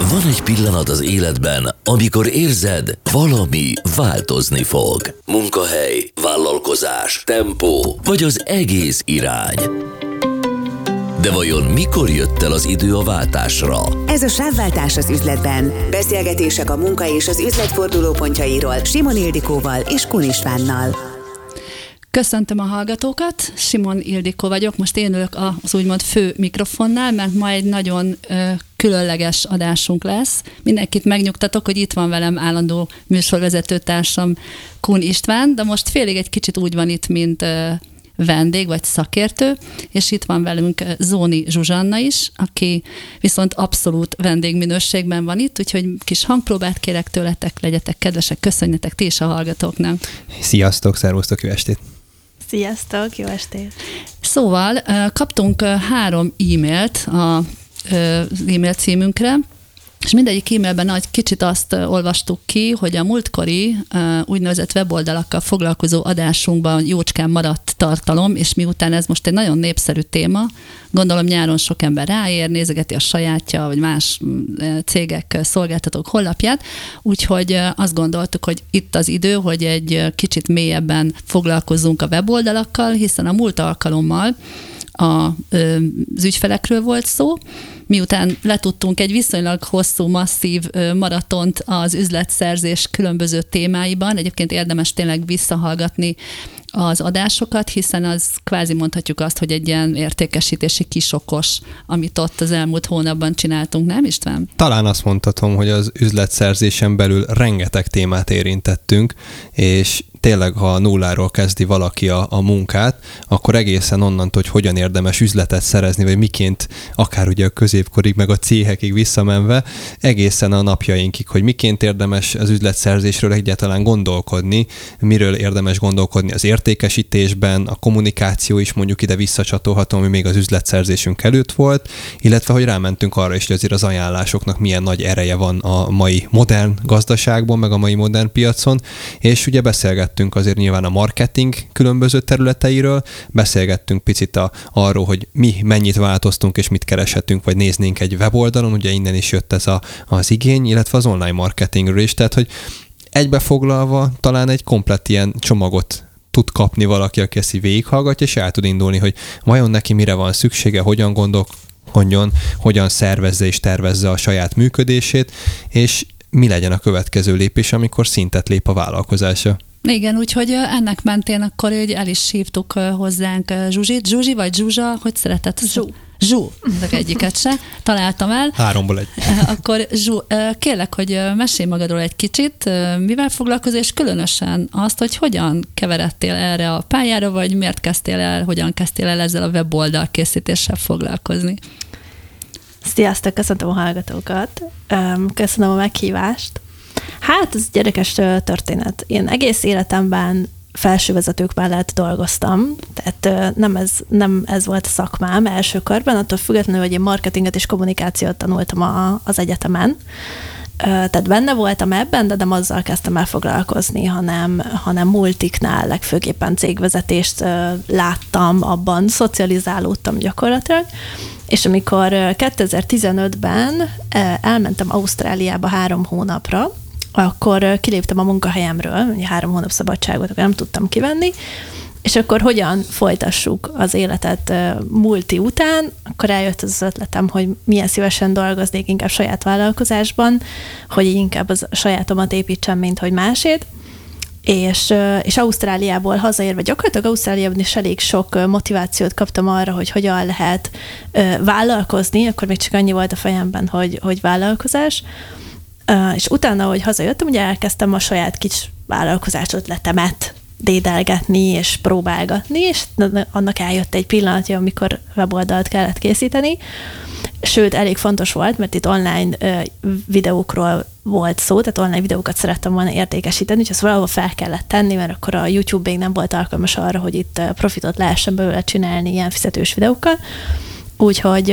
Van egy pillanat az életben, amikor érzed, valami változni fog. Munkahely, vállalkozás, tempó, vagy az egész irány. De vajon mikor jött el az idő a váltásra? Ez a Sávváltás az üzletben. Beszélgetések a munka és az üzlet fordulópontjairól Simon Ildikóval és Kun Istvánnal. Köszöntöm a hallgatókat, Simon Ildikó vagyok, most én ülök az úgymond fő mikrofonnál, mert ma egy nagyon különleges adásunk lesz. Mindenkit megnyugtatok, hogy itt van velem állandó műsorvezetőtársam Kun István, de most félig egy kicsit úgy van itt, mint vendég vagy szakértő, és itt van velünk Zóni Zsuzsanna is, aki viszont abszolút vendégminőségben van itt, úgyhogy kis hangpróbát kérek tőletek, legyetek kedvesek, köszönjetek ti is a hallgatóknak. Sziasztok, szervusztok, jó estét! Sziasztok, jó estét! Szóval kaptunk 3 e-mailt az e-mail címünkre, és mindegyik e-mailben egy kicsit azt olvastuk ki, hogy a múltkori úgynevezett weboldalakkal foglalkozó adásunkban jócskán maradt tartalom, és miután ez most egy nagyon népszerű téma, gondolom nyáron sok ember ráér, nézegeti a sajátja, vagy más cégek, szolgáltatók honlapját, úgyhogy azt gondoltuk, hogy itt az idő, hogy egy kicsit mélyebben foglalkozzunk a weboldalakkal, hiszen a múlt alkalommal az ügyfelekről volt szó, miután letudtunk egy viszonylag hosszú, masszív maratont az üzletszerzés különböző témáiban, egyébként érdemes tényleg visszahallgatni az adásokat, hiszen az kvázi mondhatjuk azt, hogy egy ilyen értékesítési kisokos, amit ott az elmúlt hónapban csináltunk, nem István? Talán azt mondhatom, hogy az üzletszerzésen belül rengeteg témát érintettünk, és tényleg, ha nulláról kezdi valaki a munkát, akkor egészen onnantól, hogy hogyan érdemes üzletet szerezni, vagy miként, akár ugye a középkorig, meg a céhekig visszamenve, egészen a napjainkig, hogy miként érdemes az üzletszerzésről egyáltalán gondolkodni, miről érdemes gondolkodni az értékesítésben, a kommunikáció is mondjuk ide visszacsatolható, ami még az üzletszerzésünk előtt volt, illetve hogy rámentünk arra is, hogy azért az ajánlásoknak milyen nagy ereje van a mai modern gazdaságban, meg a mai modern piacon, és ugye beszélgettünk azért nyilván a marketing különböző területeiről, beszélgettünk picit arról, hogy mi mennyit változtunk és mit kereshetünk, vagy néznénk egy weboldalon, ugye innen is jött ez az igény, illetve az online marketingről is, tehát hogy egybefoglalva talán egy komplett ilyen csomagot tud kapni valaki, aki ezt így végighallgatja, és el tud indulni, hogy vajon neki mire van szüksége, hogyan gondolkodjon, hogyan szervezze és tervezze a saját működését, és mi legyen a következő lépés, amikor szintet lép a vállalkozása. Igen, úgyhogy ennek mentén akkor így el is hívtuk hozzánk Zsuzsit. Zsuzsi vagy Zsuzsa, hogy szeretett? Zsú, ezek egyiket se. Találtam el. 3-ból 1. Akkor Zsú, kérlek, hogy mesélj magadról egy kicsit, mivel foglalkozol, és különösen azt, hogy hogyan keveredtél erre a pályára, vagy miért kezdtél el, hogyan kezdtél el ezzel a weboldal készítéssel foglalkozni. Sziasztok, köszöntöm a hallgatókat. Köszönöm a meghívást. Hát, ez egy érdekes történet. Én egész életemben felsővezetők mellett dolgoztam, tehát nem ez volt a szakmám első körben, attól függetlenül, hogy én marketinget és kommunikációt tanultam az egyetemen. Tehát benne voltam ebben, de nem azzal kezdtem el foglalkozni, hanem multiknál, legfőképpen cégvezetést láttam, abban szocializálódtam gyakorlatilag. És amikor 2015-ben elmentem Ausztráliába 3 hónapra, akkor kiléptem a munkahelyemről, 3 hónap szabadságot nem tudtam kivenni, és akkor hogyan folytassuk az életet multi után, akkor eljött az ötletem, hogy milyen szívesen dolgoznék inkább saját vállalkozásban, hogy inkább az sajátomat építsem, mint hogy másét. És Ausztráliából hazaérve, gyakorlatilag Ausztráliában is elég sok motivációt kaptam arra, hogy hogyan lehet vállalkozni, akkor még csak annyi volt a fejemben, hogy vállalkozás. És utána, hogy hazajöttem, ugye elkezdtem a saját kis vállalkozás ötletemet dédelgetni és próbálgatni, és annak eljött egy pillanatja, amikor weboldalt kellett készíteni. Sőt, elég fontos volt, mert itt online videókról volt szó, tehát online videókat szerettem volna értékesíteni, és ezt valahol fel kellett tenni, mert akkor a YouTube még nem volt alkalmas arra, hogy itt profitot lehessen belőle csinálni ilyen fizetős videókkal. Úgyhogy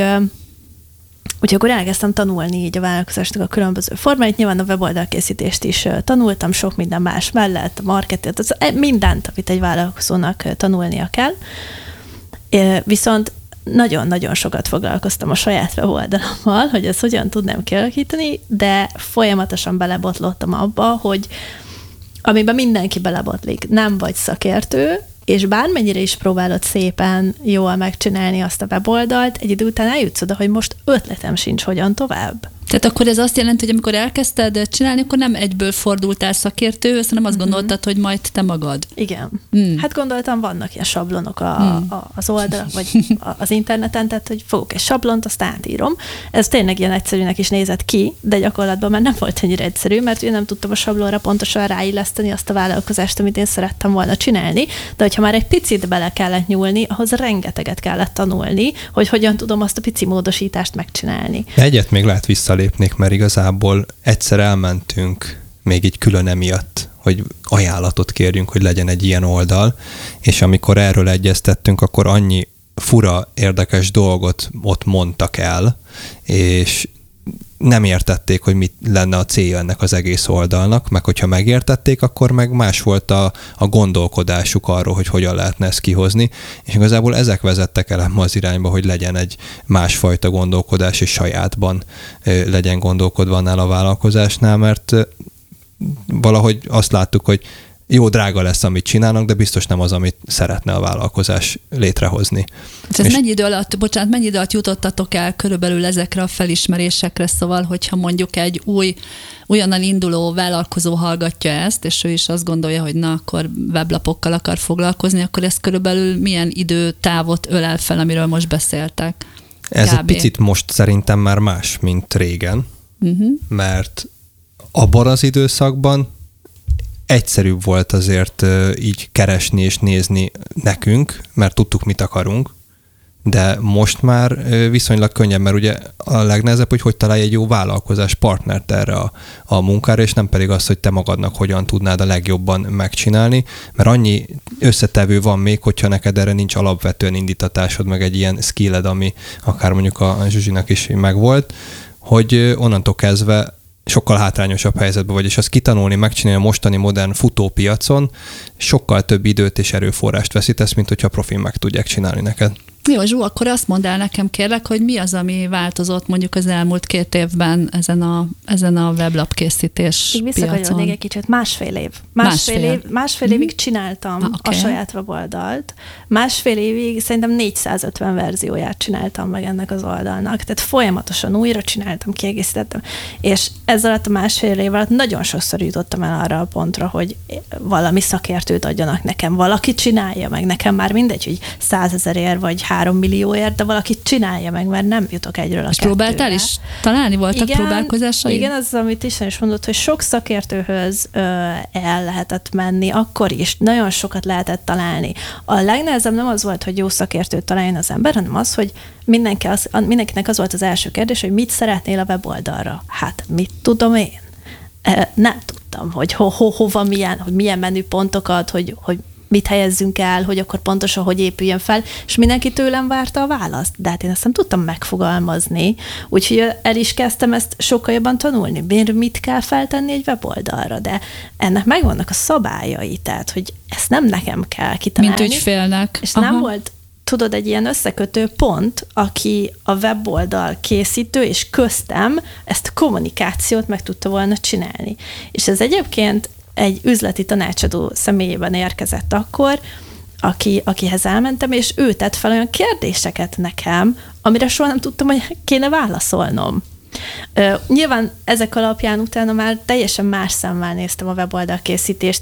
akkor elkezdtem tanulni így a vállalkozásnak a különböző formáit. Nyilván a weboldalkészítést is tanultam, sok minden más mellett, a marketinget, mindent, amit egy vállalkozónak tanulnia kell. Viszont nagyon-nagyon sokat foglalkoztam a saját weboldalammal, hogy ezt hogyan tudnám kialakítani, de folyamatosan belebotlottam abba, hogy amiben mindenki belebotlik, nem vagy szakértő, és bármennyire is próbálod szépen jól megcsinálni azt a weboldalt, egy idő után eljutsz oda, hogy most ötletem sincs, hogyan tovább. Tehát akkor ez azt jelenti, hogy amikor elkezdted csinálni, akkor nem egyből fordultál szakértőhöz, hanem azt gondoltad, hogy majd te magad. Igen. Hát gondoltam, vannak ilyen sablonok az oldalak, vagy az interneten, tehát hogy fogok egy sablont, azt átírom. Ez tényleg ilyen egyszerűnek is nézett ki, de gyakorlatban már nem volt ennyire egyszerű, mert én nem tudtam a sablonra pontosan ráilleszteni azt a vállalkozást, amit én szerettem volna csinálni, de hogyha már egy picit bele kellett nyúlni, ahhoz rengeteget kellett tanulni, hogy hogyan tudom azt a pici módosítást megcsinálni. Egyet még lehet visszalépnék, mert igazából egyszer elmentünk még így külön emiatt, hogy ajánlatot kérjünk, hogy legyen egy ilyen oldal, és amikor erről egyeztettünk, akkor annyi fura, érdekes dolgot ott mondtak el, és nem értették, hogy mit lenne a célja ennek az egész oldalnak, meg hogyha megértették, akkor meg más volt a gondolkodásuk arról, hogy hogyan lehetne ezt kihozni, és igazából ezek vezettek el az irányba, hogy legyen egy másfajta gondolkodás, és sajátban legyen gondolkodva annál a vállalkozásnál, mert valahogy azt láttuk, hogy jó, drága lesz, amit csinálnak, de biztos nem az, amit szeretne a vállalkozás létrehozni. Ez mennyi idő alatt jutottatok el körülbelül ezekre a felismerésekre, szóval, hogyha mondjuk egy újonnan induló vállalkozó hallgatja ezt, és ő is azt gondolja, hogy na, akkor weblapokkal akar foglalkozni, akkor ez körülbelül milyen időtávot ölel fel, amiről most beszéltek? Ez egy picit most szerintem már más, mint régen, mert abban az időszakban egyszerűbb volt azért így keresni és nézni nekünk, mert tudtuk, mit akarunk, de most már viszonylag könnyebb, mert ugye a legnehezebb, hogy találj egy jó vállalkozás partnert erre a munkára, és nem pedig az, hogy te magadnak hogyan tudnád a legjobban megcsinálni, mert annyi összetevő van még, hogyha neked erre nincs alapvetően indítatásod, meg egy ilyen skilled, ami akár mondjuk a Zsuzsinak is megvolt, hogy onnantól kezdve sokkal hátrányosabb helyzetben vagy, és azt kitanulni, megcsinálni a mostani modern futópiacon sokkal több időt és erőforrást veszítesz, mint hogyha profin meg tudják csinálni neked. Jó, Zsú, akkor azt mondd el nekem, kérlek, hogy mi az, ami változott mondjuk az elmúlt 2 évben ezen a weblap készítés piacon? Visszakanyarodnék egy kicsit, másfél évig csináltam a saját weboldalt, másfél évig szerintem 450 verzióját csináltam meg ennek az oldalnak, tehát folyamatosan újra csináltam, kiegészítettem, és ezzel alatt a másfél év alatt nagyon sokszor jutottam el arra a pontra, hogy valami szakértőt adjanak nekem, valaki csinálja meg, nekem már mindegy, hogy 100 000 vagy 3 millióért, de valaki csinálja meg, mert nem jutok egyről a és próbáltál is találni? Voltak próbálkozásaid? Igen, az, amit Isten is mondott, hogy sok szakértőhöz el lehetett menni, akkor is nagyon sokat lehetett találni. A legnehezebb nem az volt, hogy jó szakértőt találjon az ember, hanem az, hogy mindenkinek az volt az első kérdés, hogy mit szeretnél a weboldalra. Hát, mit tudom én? Nem tudtam, hogy hova milyen menüpontokat, hogy mit helyezzünk el, hogy akkor pontosan hogy épüljön fel, és mindenki tőlem várta a választ. De hát én ezt nem tudtam megfogalmazni, úgyhogy el is kezdtem ezt sokkal jobban tanulni. Mit kell feltenni egy weboldalra, de ennek megvannak a szabályai, tehát, hogy ezt nem nekem kell kitalálni. Mint ügyfélnek. És nem volt, tudod, egy ilyen összekötő pont, aki a weboldal készítő, és köztem ezt a kommunikációt meg tudta volna csinálni. És ez egyébként egy üzleti tanácsadó személyében érkezett akkor, akihez elmentem, és ő tett fel olyan kérdéseket nekem, amire soha nem tudtam, hogy kéne válaszolnom. Nyilván ezek alapján utána már teljesen más szemmel néztem a weboldal készítést,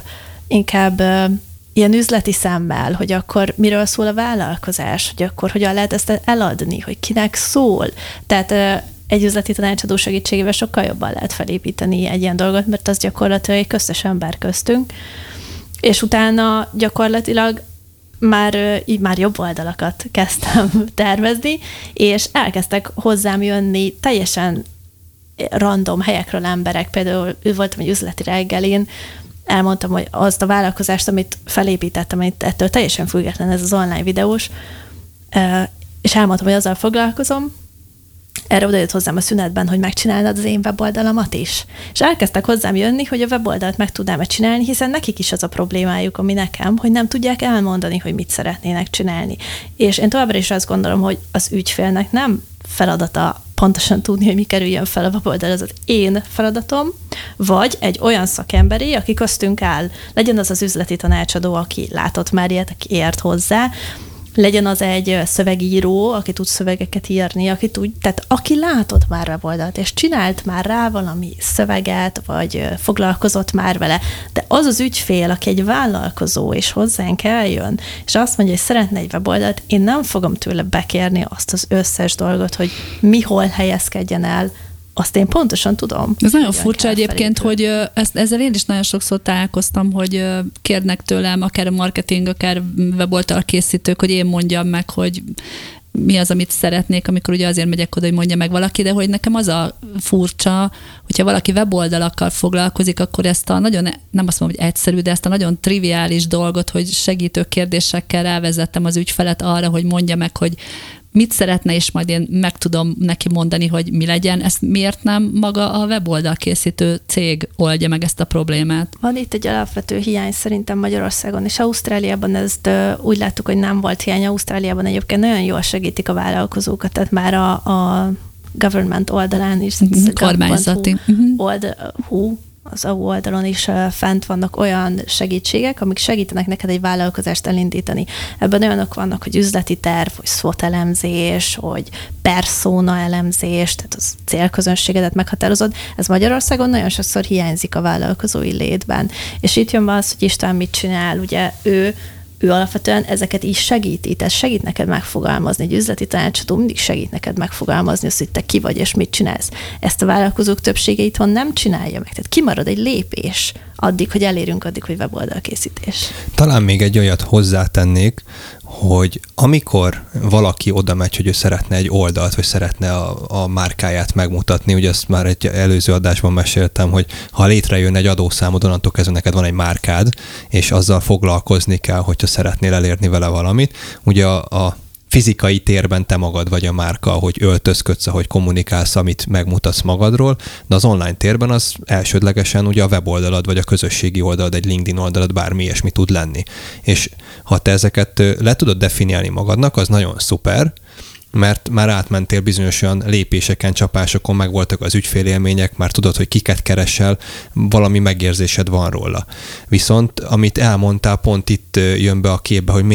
inkább ilyen üzleti szemmel, hogy akkor miről szól a vállalkozás, hogy akkor hogyan lehet ezt eladni, hogy kinek szól. Tehát egy üzleti tanácsadó segítségével sokkal jobban lehet felépíteni egy ilyen dolgot, mert az gyakorlatilag egy köztes ember köztünk. És utána gyakorlatilag már jobb oldalakat kezdtem tervezni, és elkezdtek hozzám jönni teljesen random helyekről emberek. Például voltam egy üzleti reggelin, elmondtam, hogy azt a vállalkozást, amit felépítettem, ettől teljesen független ez az online videós, és elmondtam, hogy azzal foglalkozom, erre odajött hozzám a szünetben, hogy megcsinálnad az én weboldalamat is. És elkezdtek hozzám jönni, hogy a weboldalt meg tudnám-e csinálni, hiszen nekik is az a problémájuk, ami nekem, hogy nem tudják elmondani, hogy mit szeretnének csinálni. És én továbbra is azt gondolom, hogy az ügyfélnek nem feladata pontosan tudni, hogy mi kerüljön fel a weboldal, az én feladatom, vagy egy olyan szakemberi, aki köztünk áll. Legyen az az üzleti tanácsadó, aki látott már ilyet, aki ért hozzá, legyen az egy szövegíró, aki tud szövegeket írni, tehát aki látott már weboldalt, és csinált már rá valami szöveget, vagy foglalkozott már vele, de az az ügyfél, aki egy vállalkozó, és hozzánk eljön, és azt mondja, hogy szeretne egy weboldalt, én nem fogom tőle bekérni azt az összes dolgot, hogy mi hol helyezkedjen el, azt én pontosan tudom. Ez nagyon furcsa egyébként, hogy ezzel én is nagyon sokszor találkoztam, hogy kérnek tőlem akár a marketing, akár weboldal készítők, hogy én mondjam meg, hogy mi az, amit szeretnék, amikor ugye azért megyek oda, hogy mondja meg valaki, de hogy nekem az a furcsa, hogyha valaki weboldalakkal foglalkozik, akkor ezt a nagyon, nem azt mondom, hogy egyszerű, de ezt a nagyon triviális dolgot, hogy segítő kérdésekkel rávezettem az ügyfelet arra, hogy mondja meg, hogy mit szeretne, és majd én meg tudom neki mondani, hogy mi legyen. Ezt miért nem maga a weboldal készítő cég oldja meg ezt a problémát? Van itt egy alapvető hiány szerintem Magyarországon, és Ausztráliában ezt úgy láttuk, hogy nem volt hiány. Ausztráliában egyébként nagyon jól segítik a vállalkozókat, tehát már a government oldalán is, kormányzati az EU oldalon is fent vannak olyan segítségek, amik segítenek neked egy vállalkozást elindítani. Ebben olyanok vannak, hogy üzleti terv, hogy SWOT elemzés, hogy persona elemzés, tehát az célközönségedet meghatározod. Ez Magyarországon nagyon sokszor hiányzik a vállalkozói létben. És itt jön be az, hogy István mit csinál, ugye ő alapvetően ezeket is segíti, tehát segít neked megfogalmazni, egy üzleti tanácsadó mindig segít neked megfogalmazni azt, hogy te ki vagy és mit csinálsz. Ezt a vállalkozók többsége itthon nem csinálja meg, tehát kimarad egy lépés addig, hogy elérünk addig, hogy weboldalkészítés. Talán még egy olyat hozzátennék, hogy amikor valaki oda megy, hogy ő szeretne egy oldalt, vagy szeretne a márkáját megmutatni, ugye ezt már egy előző adásban meséltem, hogy ha létrejön egy adószámod, onnantól kezdve neked van egy márkád, és azzal foglalkozni kell, hogyha szeretnél elérni vele valamit. Ugye a fizikai térben te magad vagy a márka, ahogy öltözködsz, ahogy kommunikálsz, amit megmutatsz magadról, de az online térben az elsődlegesen ugye a weboldalad, vagy a közösségi oldalad, egy LinkedIn oldalad, bármi ilyesmi tud lenni. És ha te ezeket le tudod definiálni magadnak, az nagyon szuper, mert már átmentél bizonyos olyan lépéseken, csapásokon, meg voltak az ügyfélélmények, már tudod, hogy kiket keresel, valami megérzésed van róla. Viszont amit elmondtál, pont itt jön be a képbe, hogy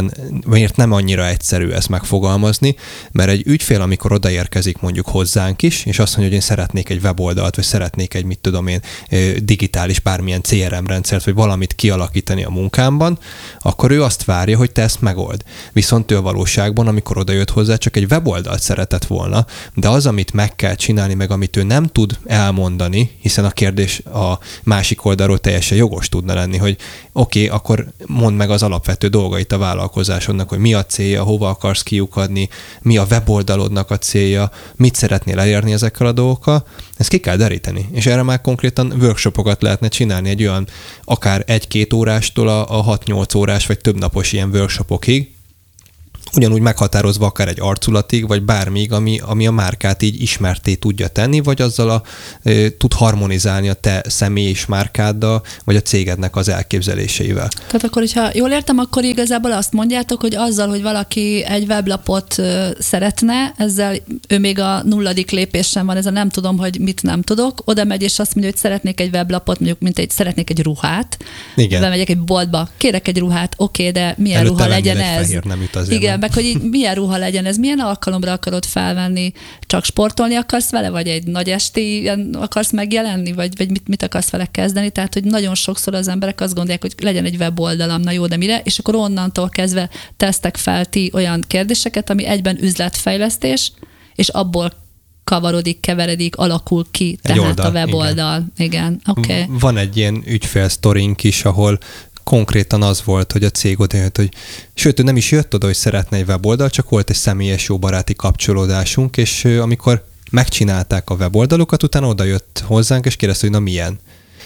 miért nem annyira egyszerű ezt megfogalmazni, mert egy ügyfél, amikor odaérkezik mondjuk hozzánk is, és azt mondja, hogy én szeretnék egy weboldalt, vagy szeretnék egy, mit tudom én, digitális bármilyen CRM rendszert, vagy valamit kialakítani a munkámban, akkor ő azt várja, hogy te ezt megold. Viszont ő a valóságban, amikor odajött hozzá, csak egy weboldalt szeretett volna, de az, amit meg kell csinálni, meg amit ő nem tud elmondani, hiszen a kérdés a másik oldalról teljesen jogos tudna lenni, hogy oké, akkor mondd meg az alapvető dolgait a vállalkozásodnak, hogy mi a célja, hova akarsz kiukadni, mi a weboldalodnak a célja, mit szeretnél elérni ezekkel a dolgokkal, ezt ki kell deríteni. És erre már konkrétan workshopokat lehetne csinálni, egy olyan akár 1-2 órástól a 6-8 órás vagy több napos ilyen workshopokig, ugyanúgy meghatározva akár egy arculatig, vagy bármíg, ami a márkát így ismerté tudja tenni, vagy azzal tud harmonizálni a te személy és márkáddal, vagy a cégednek az elképzeléseivel. Tehát akkor, hogyha jól értem, akkor igazából azt mondjátok, hogy azzal, hogy valaki egy weblapot szeretne, ezzel ő még a 0. lépésen van, ez a nem tudom, hogy mit nem tudok, oda megy, és azt mondja, hogy szeretnék egy weblapot, mondjuk, szeretnék egy ruhát. Igen. Bemegyek egy boltba, kérek egy ruhát, oké, de milyen előtte ruha legyen ez? Igen, meg hogy milyen ruha legyen ez, milyen alkalomra akarod felvenni, csak sportolni akarsz vele, vagy egy nagy esti akarsz megjelenni, vagy mit akarsz vele kezdeni, tehát hogy nagyon sokszor az emberek azt gondolják, hogy legyen egy weboldalam, na jó, de mire, és akkor onnantól kezdve tesztek fel ti olyan kérdéseket, ami egyben üzletfejlesztés, és abból keveredik, alakul ki, tehát oldal, a weboldal. Igen, oké. Okay. Van egy ilyen ügyfélsztorink is, ahol konkrétan az volt, hogy a cég odajött, hogy sőt, ő nem is jött oda, hogy szeretne egy weboldal, csak volt egy személyes jó baráti kapcsolódásunk, és amikor megcsinálták a weboldalukat, utána odajött hozzánk, és kérdezte, hogy na milyen.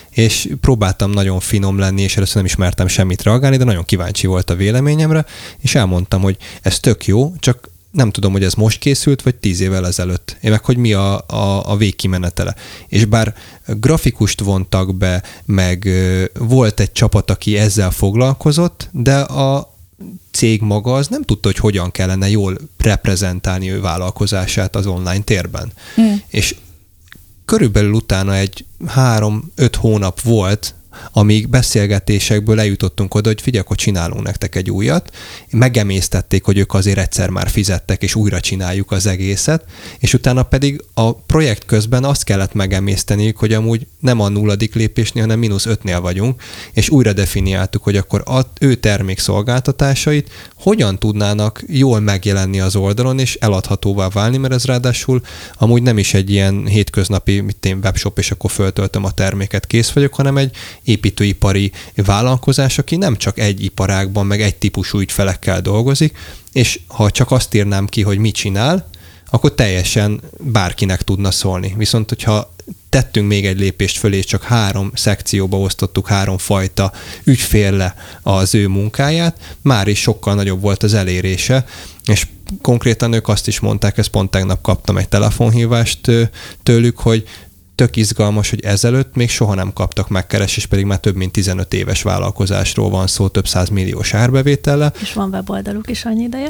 És próbáltam nagyon finom lenni, és először nem ismertem semmit reagálni, de nagyon kíváncsi volt a véleményemre, és elmondtam, hogy ez tök jó, csak nem tudom, hogy ez most készült, vagy 10 évvel ezelőtt. Meg hogy mi a végkimenetele. És bár grafikust vontak be, meg volt egy csapat, aki ezzel foglalkozott, de a cég maga az nem tudta, hogy hogyan kellene jól reprezentálni ő vállalkozását az online térben. És körülbelül utána egy 3-5 hónap volt, amíg beszélgetésekből eljutottunk oda, hogy figyelj, akkor csinálunk nektek egy újat. Megemésztették, hogy ők azért egyszer már fizettek, és újra csináljuk az egészet, és utána pedig a projekt közben azt kellett megemészteniük, hogy amúgy nem a 0. lépésnél, hanem -5-nél vagyunk, és újra definiáltuk, hogy akkor ő termékszolgáltatásait hogyan tudnának jól megjelenni az oldalon, és eladhatóvá válni, mert ez ráadásul amúgy nem is egy ilyen hétköznapi webshop, és akkor föltöltöm a terméket, kész vagyok, hanem egy építőipari vállalkozás, aki nem csak egy iparágban, meg egy típusú ügyfelekkel dolgozik, és ha csak azt írnám ki, hogy mit csinál, akkor teljesen bárkinek tudna szólni. Viszont, hogyha tettünk még egy lépést fölé, és csak 3 szekcióba osztottuk 3 fajta ügyfélle az ő munkáját, már is sokkal nagyobb volt az elérése, és konkrétan ők azt is mondták, ezt pont tegnap kaptam egy telefonhívást tőlük, hogy tök izgalmas, hogy ezelőtt még soha nem kaptak megkeresést, pedig már több mint 15 éves vállalkozásról van szó, több 100 milliós árbevétellel. És van weboldaluk is annyi ideje?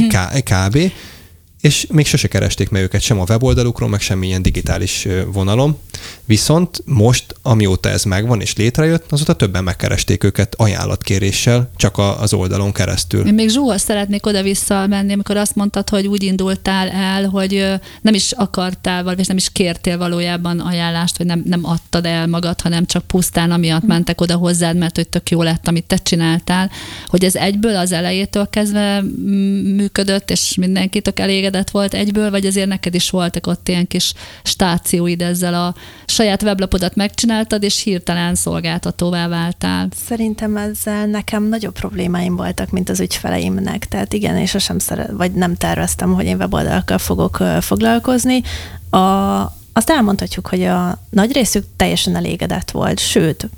Kb. És még sose keresték meg őket sem a weboldalukról, meg semmilyen digitális vonalon. Viszont most, amióta ez megvan és létrejött, azóta többen megkeresték őket ajánlatkéréssel, csak az oldalon keresztül. Én még Zsóhoz szeretnék oda-vissza menni, amikor azt mondtad, hogy úgy indultál el, hogy nem is akartál, vagy nem is kértél valójában ajánlást, vagy nem adtad el magad, hanem csak pusztán amiatt mentek oda hozzád, mert hogy tök jó lett, amit te csináltál, hogy ez egyből az elejétől kezdve működött, és mindenki tök elégedett volt egyből, vagy azért neked is voltak ott ilyen kis stációid, ezzel a saját weblapodat megcsináltad, és hirtelen szolgáltatóvá váltál. Szerintem ezzel nekem nagyobb problémáim voltak, mint az ügyfeleimnek. Tehát igen, és sosem vagy nem terveztem, hogy én weboldalakkal fogok foglalkozni. Azt elmondhatjuk, hogy a nagy részük teljesen elégedett volt, sőt,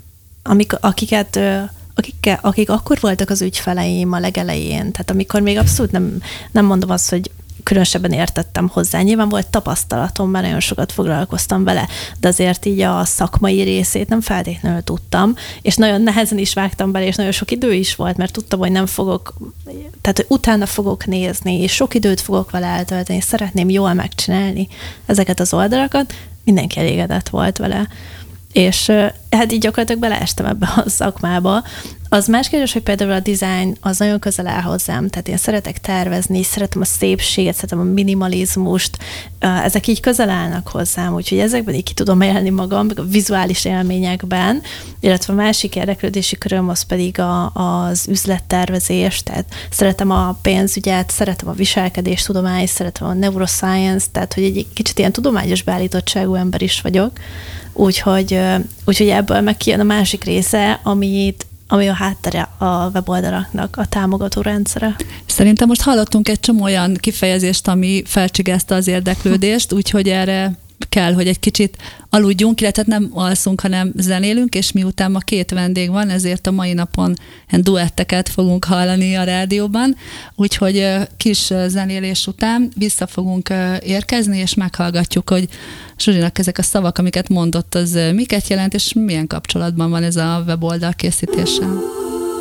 akik akkor voltak az ügyfeleim a legelején, tehát amikor még abszolút nem mondom azt, hogy különösebben értettem hozzá. Nyilván volt tapasztalatom, mert nagyon sokat foglalkoztam vele, de azért így a szakmai részét nem feltétlenül tudtam, és nagyon nehezen is vágtam bele, és nagyon sok idő is volt, mert tudtam, hogy nem fogok, tehát hogy utána fogok nézni, és sok időt fogok vele eltölteni, és szeretném jól megcsinálni ezeket az oldalakat, mindenki elégedett volt vele. És hát így gyakorlatilag beleestem ebbe a szakmába. Az más kérdés, hogy például a design az nagyon közel áll hozzám, tehát én szeretek tervezni, szeretem a szépséget, szeretem a minimalizmust, ezek így közel állnak hozzám, úgyhogy ezekben így ki tudom élni magam, meg a vizuális élményekben, illetve a másik érdeklődési köröm az pedig az üzlettervezés, tehát szeretem a pénzügyet, szeretem a viselkedéstudományt, szeretem a neuroscience, tehát hogy egy kicsit ilyen tudományos beállítottságú ember is vagyok, úgyhogy ebből meg kijön a másik része, ami a háttere a weboldalaknak, a támogató rendszere. Szerintem most hallottunk egy csomó olyan kifejezést, ami felcsigázta az érdeklődést, úgyhogy erre kell, hogy egy kicsit aludjunk, illetve nem alszunk, hanem zenélünk, és miután ma 2 vendég van, ezért a mai napon duetteket fogunk hallani a rádióban, úgyhogy kis zenélés után vissza fogunk érkezni, és meghallgatjuk, hogy Zsuzsinak ezek a szavak, amiket mondott, az miket jelent, és milyen kapcsolatban van ez a weboldal készítéssel.